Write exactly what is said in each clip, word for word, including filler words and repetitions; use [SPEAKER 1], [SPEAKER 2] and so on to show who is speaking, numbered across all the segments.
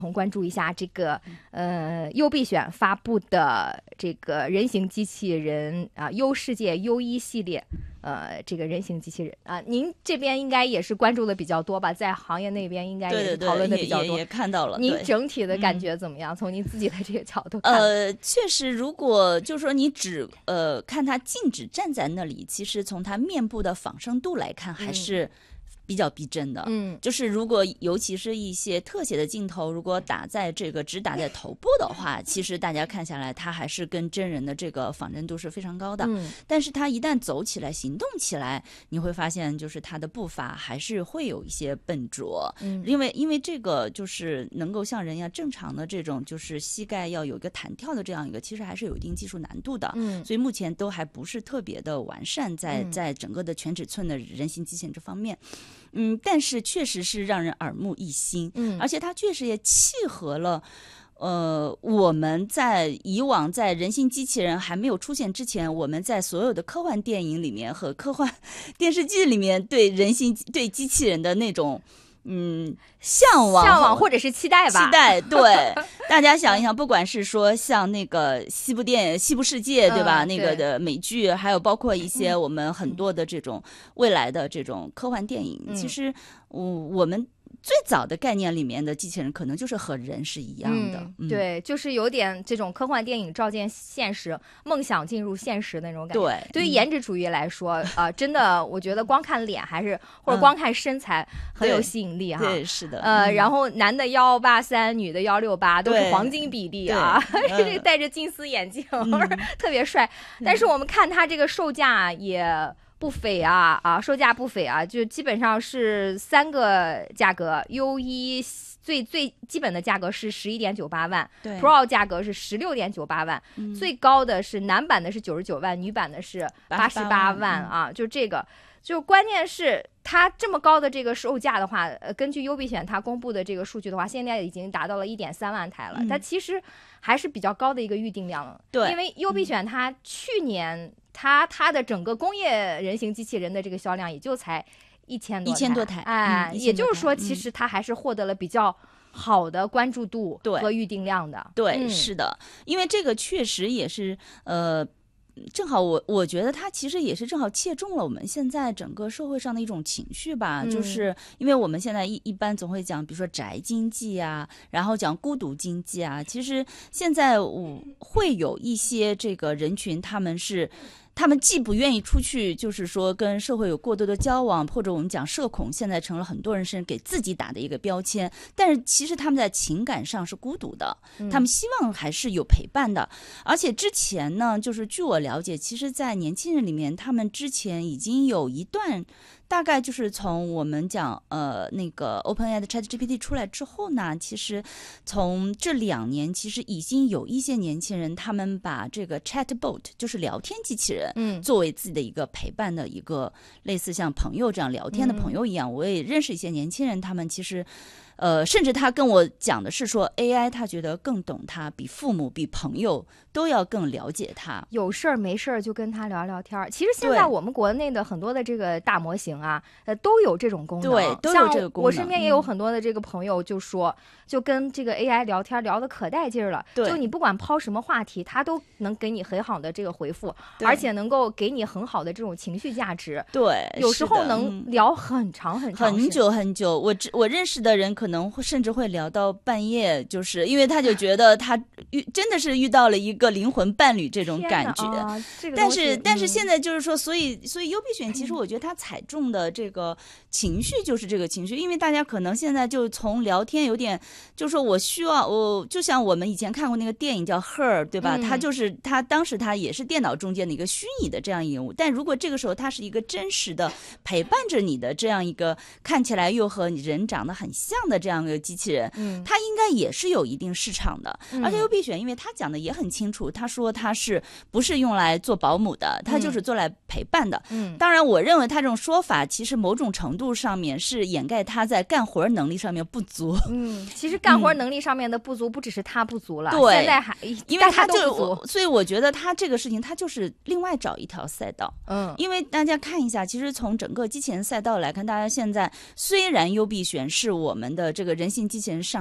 [SPEAKER 1] 同关注一下这个呃优必选发布的这个人形机器人啊优世界优一系列，呃这个人形机器人啊，您这边应该也是关注的比较多吧，在行业那边应该也是讨论的比较多。
[SPEAKER 2] 对对对，也, 也, 也看到了。
[SPEAKER 1] 您整体的感觉怎么样？嗯、从您自己的这个角度看，
[SPEAKER 2] 呃，确实，如果就是说你只呃看他静止站在那里，其实从他面部的仿生度来看，还是、嗯比较逼真的，
[SPEAKER 1] 嗯，
[SPEAKER 2] 就是如果尤其是一些特写的镜头，如果打在这个只打在头部的话，其实大家看下来，它还是跟真人的这个仿真度是非常高的。
[SPEAKER 1] 嗯，
[SPEAKER 2] 但是它一旦走起来、行动起来，你会发现，就是它的步伐还是会有一些笨拙。
[SPEAKER 1] 嗯，
[SPEAKER 2] 因为因为这个就是能够像人一样正常的这种，就是膝盖要有一个弹跳的这样一个，其实还是有一定技术难度的。
[SPEAKER 1] 嗯，
[SPEAKER 2] 所以目前都还不是特别的完善在，在、
[SPEAKER 1] 嗯、
[SPEAKER 2] 在整个的全尺寸的人形机器人这方面。嗯，但是确实是让人耳目一新，
[SPEAKER 1] 嗯，
[SPEAKER 2] 而且它确实也契合了，呃，我们在以往在人形机器人还没有出现之前，我们在所有的科幻电影里面和科幻电视剧里面对人形对机器人的那种。嗯，向往，
[SPEAKER 1] 向往或者是期待吧。
[SPEAKER 2] 期待，对，大家想一想，不管是说像那个西部电、西部世界，对吧？
[SPEAKER 1] 嗯、
[SPEAKER 2] 那个的美剧，还有包括一些我们很多的这种未来的这种科幻电影，
[SPEAKER 1] 嗯、
[SPEAKER 2] 其实，我、呃、我们。最早的概念里面的机器人可能就是和人是一样的、
[SPEAKER 1] 嗯嗯、对，就是有点这种科幻电影照见现实，梦想进入现实的那种感觉。
[SPEAKER 2] 对，
[SPEAKER 1] 对于颜值主义来说、嗯、呃，真的我觉得光看脸还是或者光看身材很有吸引力哈、
[SPEAKER 2] 嗯、对, 对是的
[SPEAKER 1] 呃、
[SPEAKER 2] 嗯、
[SPEAKER 1] 然后男的幺八三女的幺六八都是黄金比例啊，这个戴着金丝眼镜、嗯、特别帅、嗯、但是我们看他这个售价也不菲啊啊，售价不菲啊，就基本上是三个价格 ，U 一最最基本的价格是十一点九八万 ，Pro 价格是十六点九八万、嗯，最高的是男版的是九十九万，女版的是八十八万啊，
[SPEAKER 2] 嗯、
[SPEAKER 1] 就这个，就关键是它这么高的这个售价的话，呃，根据优必选它公布的这个数据的话，现在已经达到了一点三万台了，它、嗯、其实还是比较高的一个预定量了，
[SPEAKER 2] 对，
[SPEAKER 1] 因为优必选它去年。嗯它它的整个工业人形机器人的这个销量也就才一千多
[SPEAKER 2] 一千多台，
[SPEAKER 1] 哎、
[SPEAKER 2] 嗯，
[SPEAKER 1] 也就是说，其实它还是获得了比较好的关注度和预定量的。
[SPEAKER 2] 对，
[SPEAKER 1] 嗯、
[SPEAKER 2] 是的，因为这个确实也是呃。正好我我觉得它其实也是正好切中了我们现在整个社会上的一种情绪吧，
[SPEAKER 1] 嗯、
[SPEAKER 2] 就是因为我们现在一一般总会讲，比如说宅经济啊，然后讲孤独经济啊，其实现在我会有一些这个人群，他们是。他们既不愿意出去，就是说跟社会有过多的交往，或者我们讲社恐，现在成了很多人是给自己打的一个标签。但是其实他们在情感上是孤独的，他们希望还是有陪伴的。而且之前呢，就是据我了解，其实在年轻人里面，他们之前已经有一段。大概就是从我们讲呃那个 OpenAI 的 ChatGPT 出来之后呢，其实从这两年其实已经有一些年轻人他们把这个 Chatbot 就是聊天机器人，
[SPEAKER 1] 嗯，
[SPEAKER 2] 作为自己的一个陪伴的一个类似像朋友这样聊天的朋友一样，嗯、我也认识一些年轻人，他们其实。呃，甚至他跟我讲的是说 A I 他觉得更懂他，比父母比朋友都要更了解他，
[SPEAKER 1] 有事儿没事儿就跟他聊聊天。其实现在我们国内的很多的这个大模型啊，呃，都有这种功能，
[SPEAKER 2] 对，都有这个功能。
[SPEAKER 1] 我身边也有很多的这个朋友就说，嗯、就跟这个 A I 聊天聊得可带劲儿了，
[SPEAKER 2] 对，
[SPEAKER 1] 就你不管抛什么话题，他都能给你很好的这个回复，而且能够给你很好的这种情绪价值。
[SPEAKER 2] 对，
[SPEAKER 1] 有时候能聊很长很长
[SPEAKER 2] 很久很久。我我认识的人可能会甚至会聊到半夜，就是因为他就觉得他遇真的是遇到了一个灵魂伴侣这种感觉。
[SPEAKER 1] 啊这个、
[SPEAKER 2] 但是、嗯、但是现在就是说，所以所以优必选其实我觉得他踩中的这个情绪就是这个情绪，因为大家可能现在就从聊天有点，就是说我需要我就像我们以前看过那个电影叫 Her， 对吧？他、嗯、就是他当时他也是电脑中间的一个虚拟的这样一个人物，但如果这个时候他是一个真实的陪伴着你的这样一个看起来又和你人长得很像的这样一个机器人。
[SPEAKER 1] 嗯，
[SPEAKER 2] 他应该也是有一定市场的，
[SPEAKER 1] 嗯、
[SPEAKER 2] 而且优必选，因为他讲的也很清楚，他说他是不是用来做保姆的，他就是做来陪伴的。
[SPEAKER 1] 嗯，
[SPEAKER 2] 当然，我认为他这种说法其实某种程度上面是掩盖他在干活能力上面不足。
[SPEAKER 1] 嗯，其实干活能力上面的不足，不只是他不足了，
[SPEAKER 2] 对、嗯，
[SPEAKER 1] 现在还
[SPEAKER 2] 因为他
[SPEAKER 1] 就，
[SPEAKER 2] 所以我觉得他这个事情，他就是另外找一条赛道。
[SPEAKER 1] 嗯，
[SPEAKER 2] 因为大家看一下，其实从整个机器人赛道来看，大家现在虽然优必选是我们的这个人形机器人上市的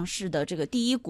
[SPEAKER 2] 这个第一股。